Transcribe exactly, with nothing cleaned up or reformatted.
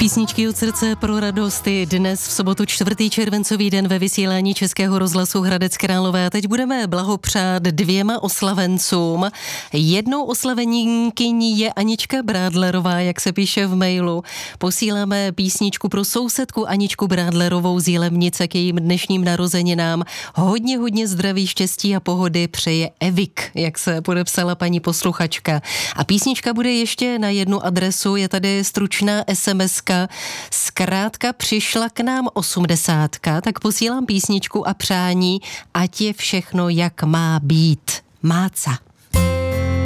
Písničky od srdce pro radost i dnes v sobotu čtvrtý červencový den ve vysílání Českého rozhlasu Hradec Králové. A teď budeme blahopřát dvěma oslavencům. Jednou oslavenkyní je Anička Brádlerová, jak se píše v mailu. Posíláme písničku pro sousedku Aničku Brádlerovou z Jilemnice k jejím dnešním narozeninám. Hodně, hodně zdraví, štěstí a pohody přeje Evik, jak se podepsala paní posluchačka. A písnička bude ještě na jednu adresu, je tady stručná esemeska. Zkrátka přišla k nám osmdesátka, tak posílám písničku a přání, ať je všechno jak má být. Máca.